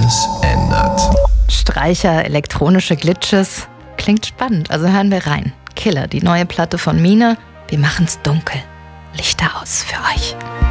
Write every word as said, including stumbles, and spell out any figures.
alles ändert. Streicher, elektronische Glitches. Klingt spannend, also hören wir rein. Killer, die neue Platte von Mine. Wir machen's dunkel. Lichter aus für euch.